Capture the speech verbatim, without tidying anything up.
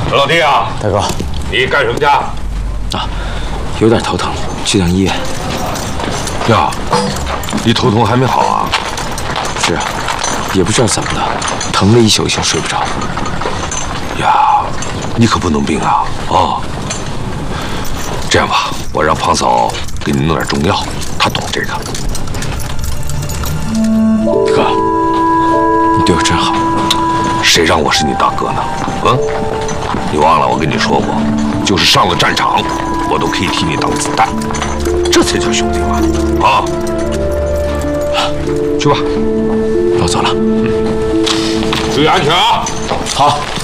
老弟啊， 大哥， 你干什么去？啊， 有点头疼，去趟医院。 呀，你头痛还没好啊？ 是啊，也不知道怎么了，疼了一宿宿睡不着。 呀，你可不能病啊！啊，这样吧，我让胖嫂给你弄点中药，她懂这个。 哥，你对我真好。 谁让我是你大哥呢？嗯，你忘了我跟你说过，就是上了战场，我都可以替你挡子弹，这才叫兄弟嘛！啊，去吧， 我走了。 注意安全啊！ 好。